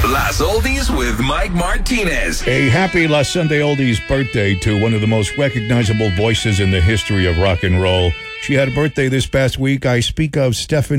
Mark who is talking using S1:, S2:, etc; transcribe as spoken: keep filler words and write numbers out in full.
S1: Las Oldies with Mike Martinez.
S2: A happy La Sunday Oldies birthday to one of the most recognizable voices in the history of rock and roll. She had a birthday this past week. I speak of Stephanie